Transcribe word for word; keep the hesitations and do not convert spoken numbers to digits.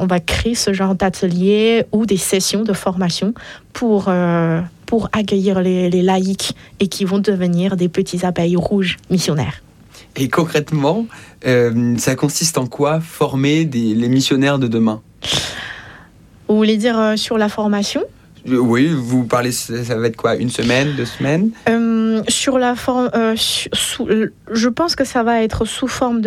on va créer ce genre d'ateliers ou des sessions de formation pour, euh, pour accueillir les, les laïcs et qui vont devenir des petits abeilles rouges missionnaires. Et concrètement, euh, ça consiste en quoi, former des, les missionnaires de demain ? Vous voulez dire euh, sur la formation ? Oui, vous parlez, ça va être quoi, une semaine, deux semaines ? euh, Sur la forme, euh, sous, je pense que ça va être sous forme de